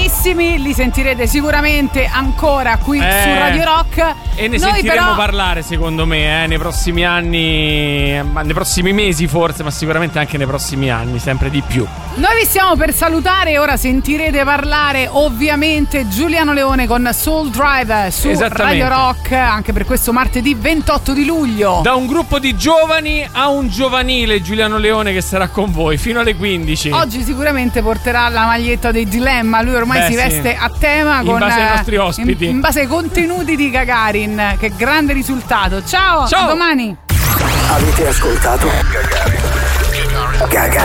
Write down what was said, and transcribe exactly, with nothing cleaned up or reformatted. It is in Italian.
bravissimi, li sentirete sicuramente ancora qui eh, su Radio Rock. E ne Noi sentiremo però... parlare secondo me eh, nei prossimi anni, nei prossimi mesi forse, ma sicuramente anche nei prossimi anni, sempre di più. Noi vi stiamo per salutare e ora sentirete parlare ovviamente Giuliano Leone con Soul Drive su Radio Rock, anche per questo martedì ventotto di luglio. Da un gruppo di giovani a un giovanile Giuliano Leone che sarà con voi fino alle quindici. Oggi sicuramente porterà la maglietta dei Dilemma, lui ormai Beh, si sì. veste a tema in con, base ai nostri ospiti, in, in base ai contenuti di Gagarin. Che grande risultato. Ciao, Ciao. a domani. Avete ascoltato Gagarin